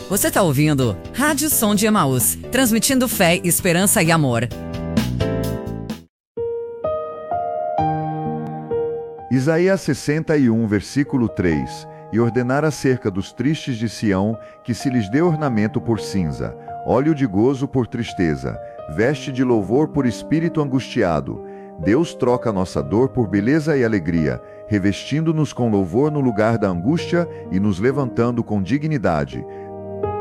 Você está ouvindo Rádio Som de Emaús, transmitindo fé, esperança e amor. Isaías 61, versículo 3. E ordenar acerca dos tristes de Sião, que se lhes dê ornamento por cinza, óleo de gozo por tristeza, veste de louvor por espírito angustiado. Deus troca nossa dor por beleza e alegria, revestindo-nos com louvor no lugar da angústia e nos levantando com dignidade.